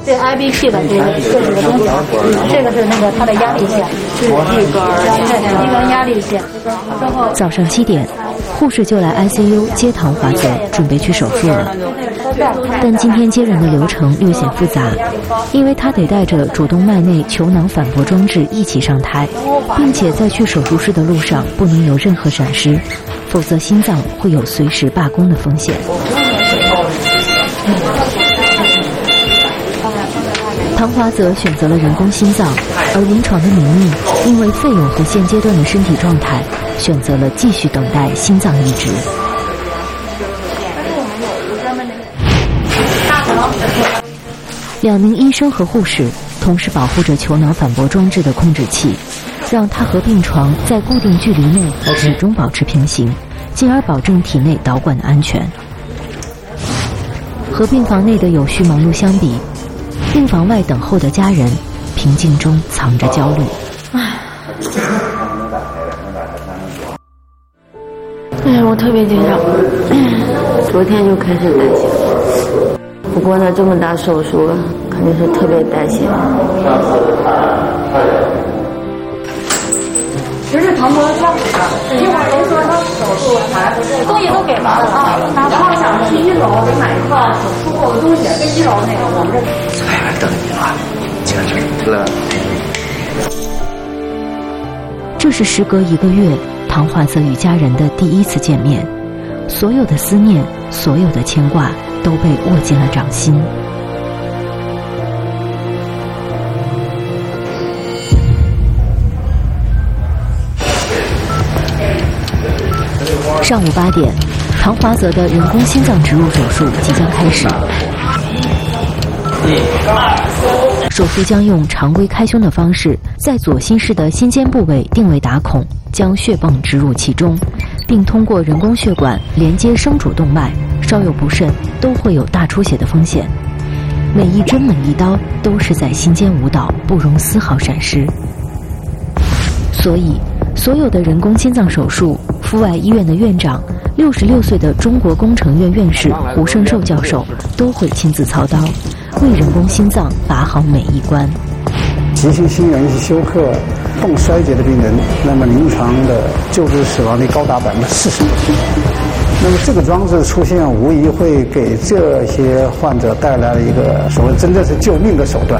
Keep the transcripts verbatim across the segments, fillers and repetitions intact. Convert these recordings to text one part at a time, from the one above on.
这 I B P 的这个这几个东西，这个是那个它的压力线，是一根一根压力线。之后早上七点，护士就来 I C U 接唐华泽，准备去手术了。但今天接人的流程略显复杂，因为他得带着主动脉内球囊反搏装置一起上台，并且在去手术室的路上不能有任何闪失，否则心脏会有随时罢工的风险。唐华泽选择了人工心脏，而临床的明密因为费用和现阶段的身体状态，选择了继续等待心脏移植。两名医生和护士同时保护着球囊反搏装置的控制器，让它和病床在固定距离内始终保持平行，进而保证体内导管的安全。和病房内的有序忙碌相比，病房外等候的家人平静中藏着焦虑。 哎，我特别紧张，昨天就开始担心。不过呢，这么大手术，肯定是特别担心。 这是唐博的票，一会儿您说他手术台东西都给完了啊，哪怕想去一楼给买一块手术后的东西，跟一楼那个我们这。 太难等你了，简直了。 这是时隔一个月，唐华泽与家人的第一次见面，所有的思念，所有的牵挂，都被握进了掌心。上午八点，唐华泽的人工心脏植入手术即将开始。手术将用常规开胸的方式，在左心室的心尖部位定位打孔，将血泵植入其中，并通过人工血管连接生主动脉，稍有不慎都会有大出血的风险。每一针每一刀都是在心间舞蹈，不容丝毫闪失。所以所有的人工心脏手术，阜外医院的院长，六十六岁的中国工程院院士胡胜寿教授都会亲自操刀，为人工心脏把好每一关。 急性心源性休克、泵衰竭的病人，那么临床的救治死亡率高达百分之四十。那么这个装置出现，无疑会给这些患者带来了一个所谓真正是救命的手段。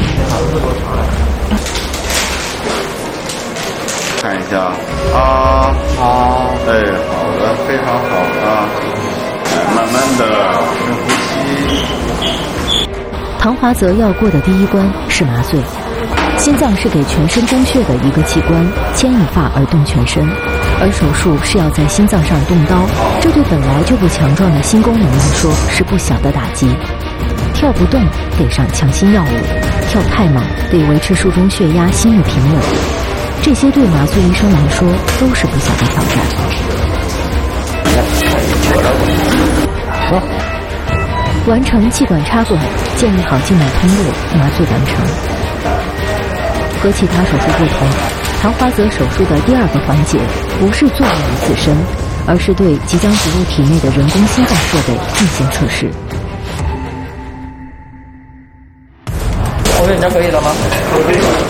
看一下啊啊，哎，好的，非常好啊，哎，慢慢的深呼吸。 唐华泽要过的第一关是麻醉。心脏是给全身供血的一个器官，牵一发而动全身，而手术是要在心脏上动刀，这对本来就不强壮的心功能来说是不小的打击。跳不动得上强心药物，跳太猛得维持术中血压、心率平稳，这些对麻醉医生来说都是不小的挑战。完成气管插管，建立好静脉通路，麻醉完成。和其他手术不同，唐华泽手术的第二个环节不是作用于自身，而是对即将植入体内的人工心脏设备进行测试。 我说你这可以了吗？可以。